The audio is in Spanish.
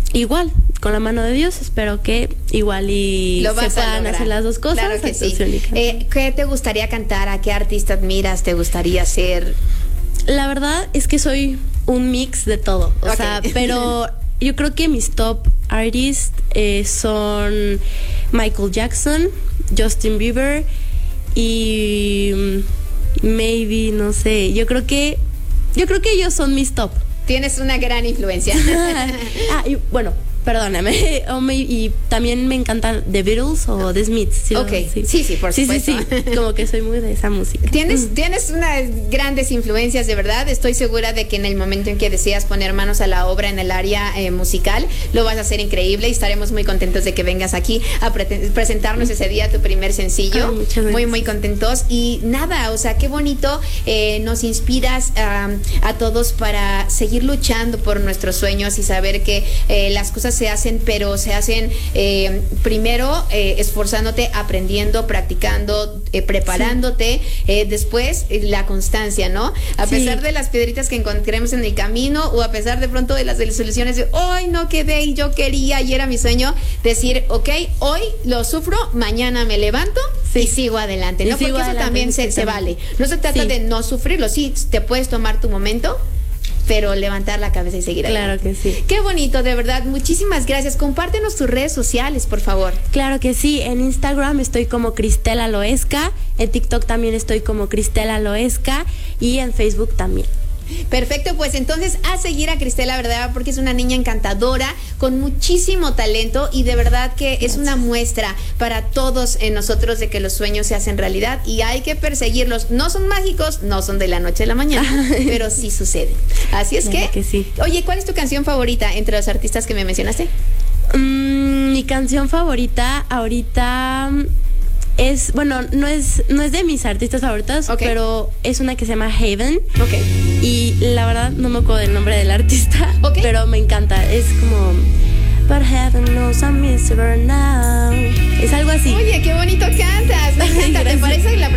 igual, con la mano de Dios, espero que igual y Lo vas se a puedan lograr. hacer las dos cosas. Claro que sí. Actuación. ¿Qué te gustaría cantar? ¿A qué artista admiras? ¿Te gustaría ser? La verdad es que soy un mix de todo, o Ok. sea, pero yo creo que mis top artists son Michael Jackson, Justin Bieber y maybe, no sé, yo creo que ellos son mis top. Tienes una gran influencia. Y bueno, perdóname. Y también me encantan The Beatles o The Smiths. ¿Sí? Ok, sí, por supuesto. Sí, como que soy muy de esa música. Tienes unas grandes influencias, de verdad. Estoy segura de que en el momento en que deseas poner manos a la obra en el área musical, lo vas a hacer increíble y estaremos muy contentos de que vengas aquí a presentarnos ese día tu primer sencillo. Muchas gracias. Muy, muy contentos. Y nada, o sea, qué bonito. Nos inspiras a todos para seguir luchando por nuestros sueños y saber que las cosas se hacen, pero se hacen primero esforzándote, aprendiendo, practicando, preparándote, después la constancia, ¿no? A pesar de las piedritas que encontremos en el camino o a pesar de pronto de las desilusiones de hoy no quedé y yo quería y era mi sueño, decir, ok, hoy lo sufro, mañana me levanto y sigo adelante, ¿no? Porque eso también se vale. No se trata de no sufrirlo, sí, te puedes tomar tu momento, pero levantar la cabeza y seguir adelante. Claro que sí. Qué bonito, de verdad. Muchísimas gracias. Compártenos tus redes sociales, por favor. Claro que sí. En Instagram estoy como Cristela Loesca. En TikTok también estoy como Cristela Loesca. Y en Facebook también. Perfecto, pues entonces a seguir a Cristela, ¿verdad? Porque es una niña encantadora, con muchísimo talento y de verdad que es una muestra para todos nosotros de que los sueños se hacen realidad y hay que perseguirlos. No son mágicos, no son de la noche a la mañana, pero sí suceden. Así es que sí. Oye, ¿cuál es tu canción favorita entre los artistas que me mencionaste? Mi canción favorita ahorita es, bueno, no es de mis artistas favoritos, pero es una que se llama Haven. Ok. Y la verdad no me acuerdo del nombre del artista, pero me encanta. Es como But heaven knows I miss her now. Es algo así. Oye, qué bonito cantas. Me encanta. ¿Te parece la